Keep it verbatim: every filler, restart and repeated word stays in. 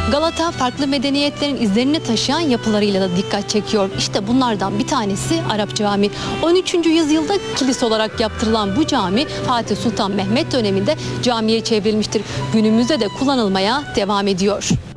Galata farklı medeniyetlerin izlerini taşıyan yapılarıyla da dikkat çekiyor. İşte bunlardan bir tanesi Arap Camii. on üçüncü yüzyılda kilise olarak yaptırılan bu cami Fatih Sultan Mehmet döneminde camiye çevrilmiştir. Günümüzde de kullanılmaya devam ediyor.